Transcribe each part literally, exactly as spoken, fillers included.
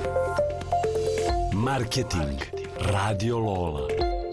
Marketing. Radio Lola.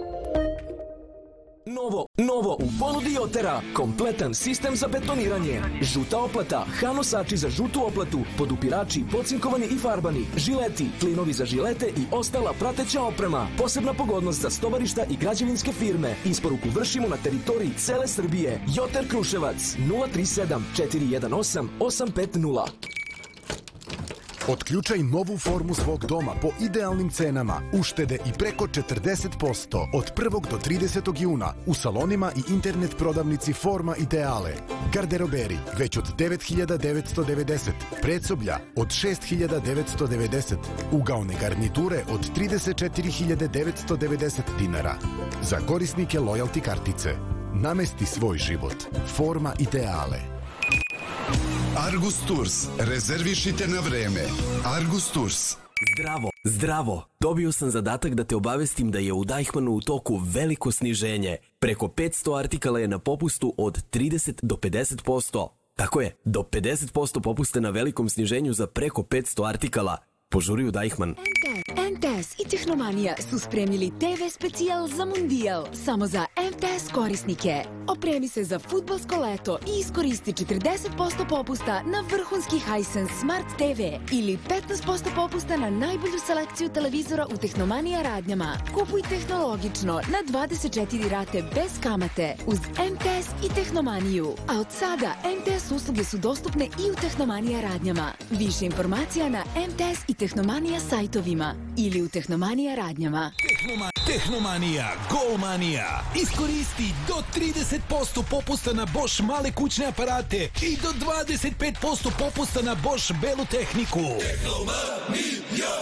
Novo, novo u ponudi Jotera. Kompletan sistem za betoniranje. Žuta oplata, hanosači za žutu oplatu, podupirači, pocinkovani i farbani, žileti, klinovi za žilete i ostala prateća oprema. Posebna pogodnost za stovarišta i građevinske firme. Isporuku vršimo na teritoriji cele Srbije. Joter Kruševac nula tri sedam četiri jedan osam osam pet nula. Otključaj novu formu svog doma po idealnim cenama, uštede i preko četrdeset posto od prvog do tridesetog juna u salonima i internet prodavnici Forma Ideale. Garderoberi već od devet hiljada devetsto devedeset, predsoblja od šest hiljada devetsto devedeset, ugaone garniture od trideset četiri hiljade devetsto devedeset dinara. Za korisnike lojalty kartice. Namesti svoj život. Forma Ideale. Argus Tours. Rezervišite na vreme. Argus Tours. Zdravo, zdravo. Dobio sam zadatak da te obavestim da je u Deichmannu u toku veliko sniženje. Preko petsto artikala je na popustu od trideset do pedeset posto. Tako je, do pedeset posto popusta na velikom sniženju za preko petsto artikala. Požuri u Deichmann. M T S i Tehnomanija su spremili te ve specijal za Mundijal samo za M T S korisnike. Opremi se za fudbalsko leto i iskoristi četrdeset posto popusta na vrhunski Hisense Smart te ve ili petnaest posto popusta na najbolju selekciju televizora u Tehnomanija radnjama. Kupuj tehnologično na dvadeset četiri rate bez kamate uz M T S i Tehnomaniju. A od sada M T S usluge su dostupne i u Tehnomanija radnjama. Više informacija na M T S i Tehnomanija sajtovima ili u Tehnomanija radnjama. Tehnoma, Tehnomanija, Golmanija. Iskoristi do trideset posto popusta na Bosch male kućne aparate i do dvadeset pet posto popusta na Bosch belu tehniku. Tehnomanija!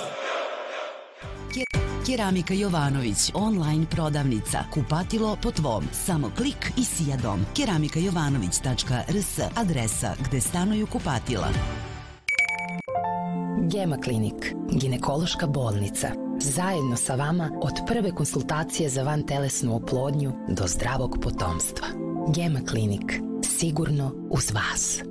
Keramika Jovanović, online prodavnica. Kupatilo po tvom. Samo klik i sija dom. keramika jovanović tačka r s, adresa gde stanuju kupatila. Gema Klinik, ginekološka bolnica. Zajedno sa vama od prve konsultacije za vantelesnu oplodnju do zdravog potomstva. Gema Klinik, sigurno uz vas.